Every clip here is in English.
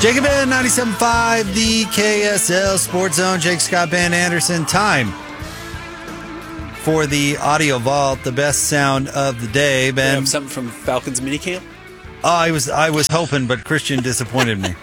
Jacob Ben, 97.5, the KSL Sports Zone. Jake Scott Ben Anderson. Time for the Audio Vault, the best sound of the day. Ben, you have something from Falcons minicamp? Oh, I was hoping, but Christian disappointed me.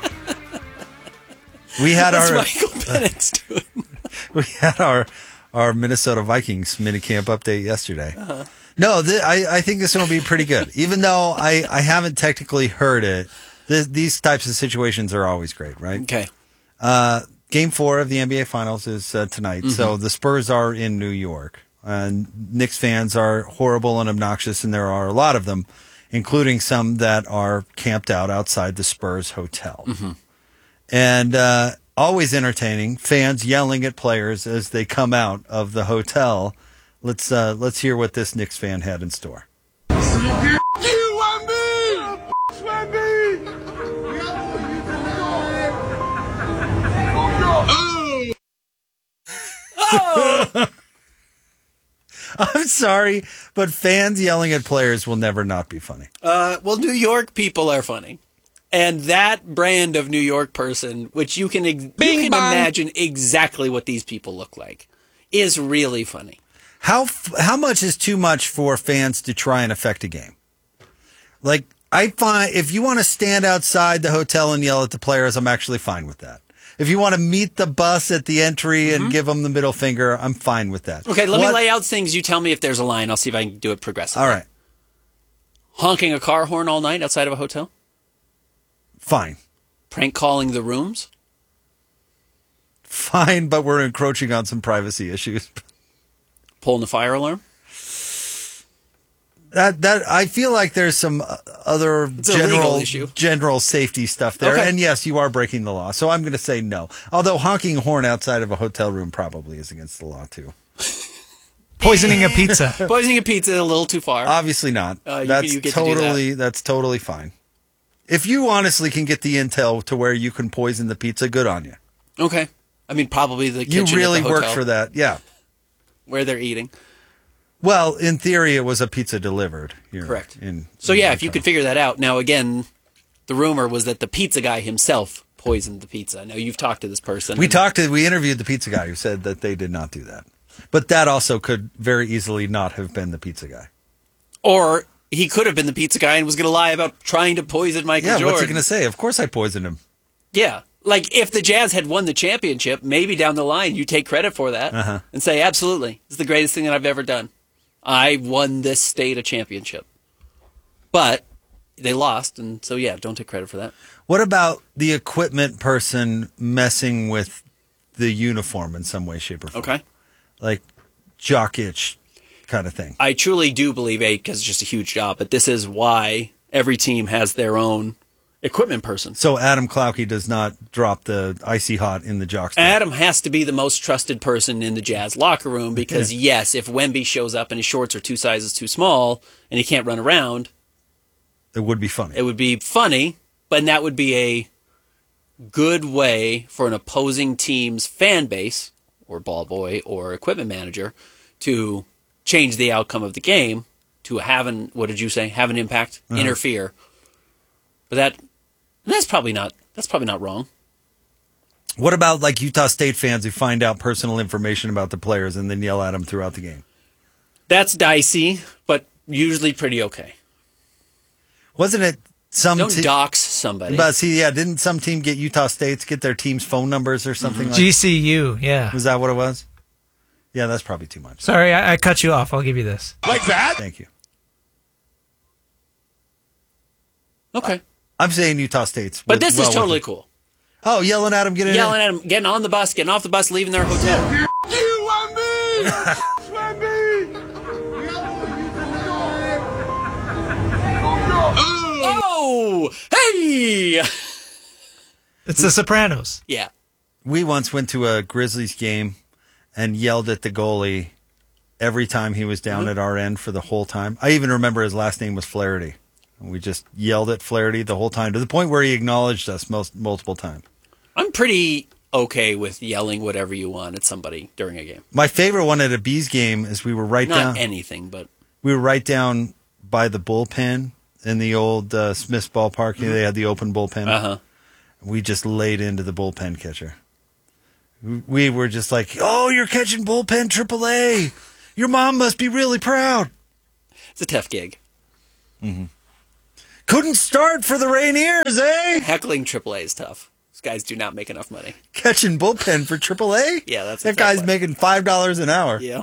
We had What's Michael Penix doing? We had our Minnesota Vikings minicamp update yesterday. Uh-huh. No, I think this one will be pretty good. Even though I haven't technically heard it, these types of situations are always great, right? Okay. Game 4 of the NBA Finals is tonight. Mm-hmm. So the Spurs are in New York. Knicks fans are horrible and obnoxious, and there are a lot of them, including some that are camped out outside the Spurs hotel. Mm-hmm. And always entertaining, fans yelling at players as they come out of the hotel. Let's hear what this Knicks fan had in store. I'm sorry, but fans yelling at players will never not be funny. Well, New York people are funny. And that brand of New York person, which you can imagine exactly what these people look like, is really funny. How much is too much for fans to try and affect a game? Like, I find if you want to stand outside the hotel and yell at the players, I'm actually fine with that. If you want to meet the bus at the entry and give them the middle finger, I'm fine with that. Okay, let me lay out things. You tell me if there's a line. I'll see if I can do it progressively. All right. Honking a car horn all night outside of a hotel? Fine. Prank calling the rooms? Fine, but we're encroaching on some privacy issues. Pulling the fire alarm? That I feel like there's some other general safety stuff there. Okay. And yes, you are breaking the law. So I'm going to say no. Although honking a horn outside of a hotel room probably is against the law too. Poisoning a pizza. Poisoning a pizza a little too far. Obviously not. That's totally fine. If you honestly can get the intel to where you can poison the pizza, good on you. Okay. I mean, probably the kitchen You really at the hotel work for that. Yeah. Where they're eating. Well, in theory, it was a pizza delivered. Correct. If you could figure that out. Now, again, the rumor was that the pizza guy himself poisoned the pizza. Now, you've talked to this person. We interviewed the pizza guy who said that they did not do that. But that also could very easily not have been the pizza guy. Or he could have been the pizza guy and was going to lie about trying to poison Michael Jordan. Yeah, what's he going to say? Of course I poisoned him. Yeah. Like, if the Jazz had won the championship, maybe down the line you take credit for that and say, absolutely, it's the greatest thing that I've ever done. I won this state a championship. But they lost, and so, yeah, don't take credit for that. What about the equipment person messing with the uniform in some way, shape, or form? Okay. Like jock itch kind of thing. I truly do believe, because it's just a huge job, but this is why every team has their own equipment person. So Adam Klauke does not drop the icy hot in the jock stick. Adam has to be the most trusted person in the Jazz locker room because, yes, if Wemby shows up and his shorts are 2 sizes too small and he can't run around, it would be funny. It would be funny, but that would be a good way for an opposing team's fan base or ball boy or equipment manager to change the outcome of the game, to have an impact, interfere. But that's probably not wrong. What about like Utah State fans who find out personal information about the players and then yell at them throughout the game? That's dicey, but usually pretty okay. Wasn't it don't dox somebody? But didn't some team get Utah State's get their team's phone numbers or something like that? GCU, yeah. Was that what it was? Yeah, that's probably too much. Sorry, I cut you off. I'll give you this. Like that? Thank you. Okay. I'm saying Utah State's. But this is totally cool. Oh, yelling at him, getting on the bus, getting off the bus, leaving their hotel. You want me? Oh, hey! It's The Sopranos. Yeah. We once went to a Grizzlies game and yelled at the goalie every time he was down at our end for the whole time. I even remember his last name was Flaherty. We just yelled at Flaherty the whole time to the point where he acknowledged us multiple times. I'm pretty okay with yelling whatever you want at somebody during a game. My favorite one at a Bees game is we were right down by the bullpen in the old Smith's ballpark. They had the open bullpen. We just laid into the bullpen catcher. We were just like, oh, you're catching bullpen AAA. Your mom must be really proud. It's a tough gig. Mm-hmm. Couldn't start for the Rainiers, eh? Heckling AAA is tough. These guys do not make enough money. Catching bullpen for AAA? Yeah, that's that guy's making $5 an hour. Yeah.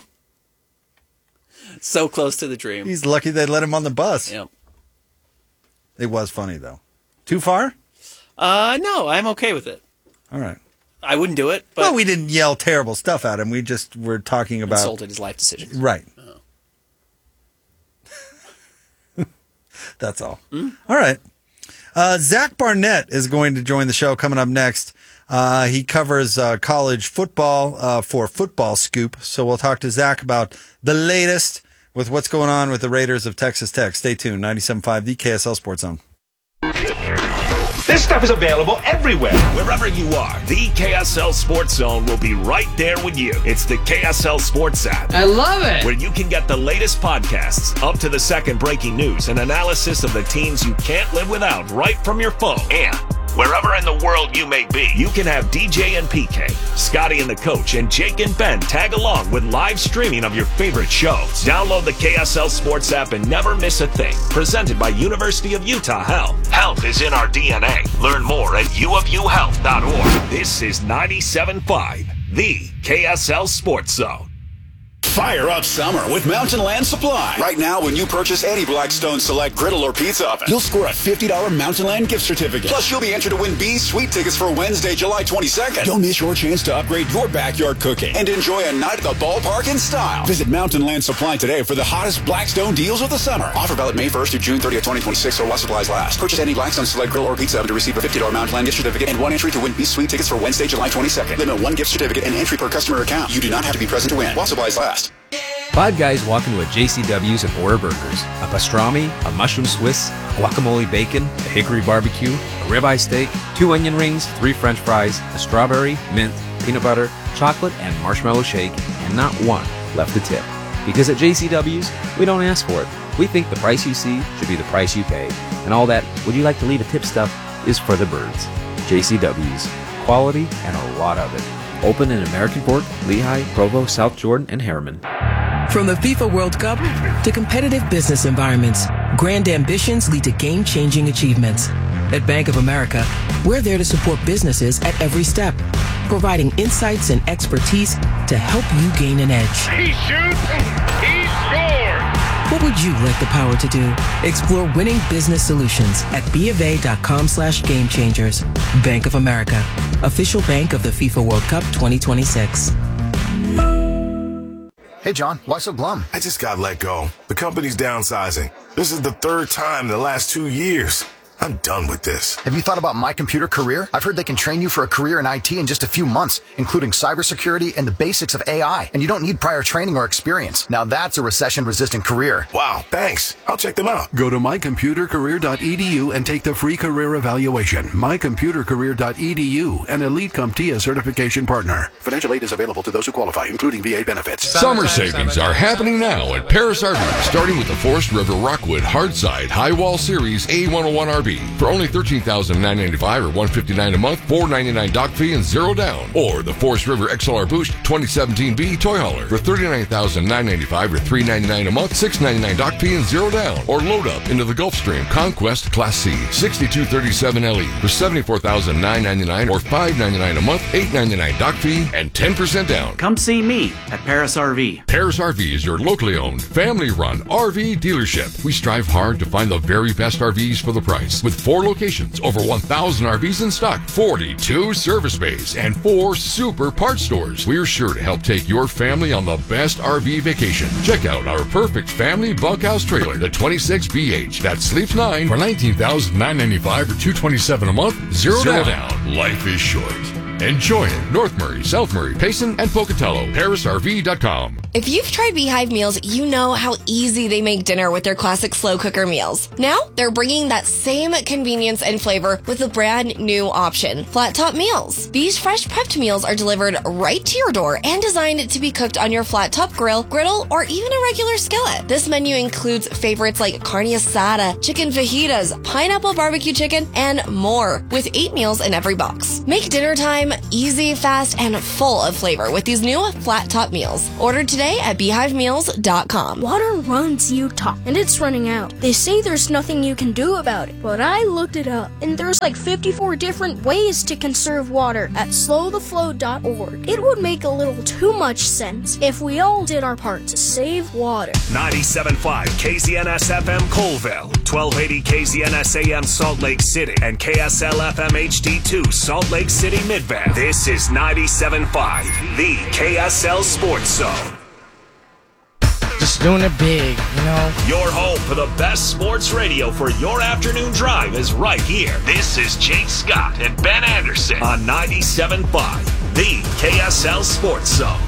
So close to the dream. He's lucky they let him on the bus. Yeah. It was funny, though. Too far? No, I'm okay with it. All right. I wouldn't do it, but... Well, we didn't yell terrible stuff at him. We just were talking about... Insulted his life decisions. Right. Oh. That's all. All right. Zach Barnett is going to join the show coming up next. He covers college football for Football Scoop. So we'll talk to Zach about the latest with what's going on with the Raiders of Texas Tech. Stay tuned. 97.5, the KSL Sports Zone. This stuff is available everywhere. Wherever you are, the KSL Sports Zone will be right there with you. It's the KSL Sports app. I love it. Where you can get the latest podcasts, up to the second breaking news, and analysis of the teams you can't live without right from your phone. And wherever in the world you may be, you can have DJ and PK, Scotty and the Coach, and Jake and Ben tag along with live streaming of your favorite shows. Download the KSL Sports app and never miss a thing. Presented by University of Utah Health. Health is in our DNA. Learn more at uofuhealth.org. This is 97.5, the KSL Sports Zone. Fire up summer with Mountain Land Supply. Right now, when you purchase any Blackstone Select griddle or pizza oven, you'll score a $50 Mountain Land gift certificate. Plus, you'll be entered to win B's Sweet tickets for Wednesday, July 22nd. Don't miss your chance to upgrade your backyard cooking and enjoy a night at the ballpark in style. Visit Mountain Land Supply today for the hottest Blackstone deals of the summer. Offer valid May 1st through June 30th, 2026, or while supplies last. Purchase any Blackstone Select griddle or pizza oven to receive a $50 Mountain Land gift certificate and one entry to win B's Sweet tickets for Wednesday, July 22nd. Limit one gift certificate and entry per customer account. You do not have to be present to win. While supplies last. Five guys walk into a JCW's and order burgers. A pastrami, a mushroom Swiss, guacamole bacon, a hickory barbecue, a ribeye steak, 2 onion rings, 3 french fries, a strawberry, mint, peanut butter, chocolate, and marshmallow shake, and not one left to tip. Because at JCW's, we don't ask for it. We think the price you see should be the price you pay. And all that, would you like to leave a tip stuff, is for the birds. JCW's. Quality and a lot of it. Open in American Fork, Lehigh, Provo, South Jordan, and Harriman. From the FIFA World Cup to competitive business environments, grand ambitions lead to game-changing achievements. At Bank of America, we're there to support businesses at every step, providing insights and expertise to help you gain an edge. He shoots, he scores! What would you like the power to do? Explore winning business solutions at BofA.com/gamechangers. Bank of America, official bank of the FIFA World Cup 2026. Hey, John, why so glum? I just got let go. The company's downsizing. This is the 3rd time in the last 2 years. I'm done with this. Have you thought about My Computer Career? I've heard they can train you for a career in IT in just a few months, including cybersecurity and the basics of AI. And you don't need prior training or experience. Now that's a recession-resistant career. Wow, thanks. I'll check them out. Go to mycomputercareer.edu and take the free career evaluation. mycomputercareer.edu, an elite CompTIA certification partner. Financial aid is available to those who qualify, including VA benefits. Summer savings are happening now at Paris RV, starting with the Forest River Rockwood Hardside High Wall Series A101 RV for only $13,995 or $159 a month, $499 dock fee and $0 down. Or the Forest River XLR Boost 2017B Toy Hauler for $39,995 or $399 a month, $699 dock fee and $0 down. Or load up into the Gulfstream Conquest Class C 6237 LE for $74,999 or $599 a month, $899 dock fee and 10% down. Come see me at Paris RV. Paris RV is your locally owned, family-run RV dealership. We strive hard to find the very best RVs for the price. With 4 locations, over 1,000 RVs in stock, 42 service bays, and 4 super parts stores. We're sure to help take your family on the best RV vacation. Check out our perfect family bunkhouse trailer, the 26BH, that sleeps 9 for $19,995 or $227 a month, $0 down. Life is short. Enjoy it. North Murray, South Murray, Payson, and Pocatello. ParisRV.com. If you've tried Beehive meals, you know how easy they make dinner with their classic slow cooker meals. Now, they're bringing that same convenience and flavor with a brand new option, Flat Top Meals. These fresh prepped meals are delivered right to your door and designed to be cooked on your flat top grill, griddle, or even a regular skillet. This menu includes favorites like carne asada, chicken fajitas, pineapple barbecue chicken, and more, with 8 meals in every box. Make dinner time easy, fast, and full of flavor with these new Flat Top Meals. Order today at beehivemeals.com. Water runs Utah, and it's running out. They say there's nothing you can do about it, but I looked it up, and there's like 54 different ways to conserve water at slowtheflow.org. It would make a little too much sense if we all did our part to save water. 97.5 KZNS FM Colville, 1280 KZNS AM Salt Lake City, and KSL FM HD2 Salt Lake City Midvale. This is 97.5, the KSL Sports Zone. Just doing it big, you know? Your home for the best sports radio for your afternoon drive is right here. This is Jake Scott and Ben Anderson on 97.5, the KSL Sports Zone.